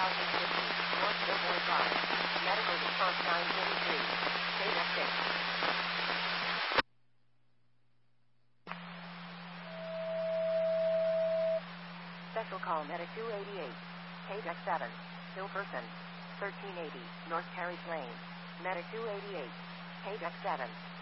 North Billboard Drive. Medical response 933. KDEC 6. Special call Medic 288. KDEC 7. Still person. 1380. North Carriage Lane. Medic 288. KDEC 7.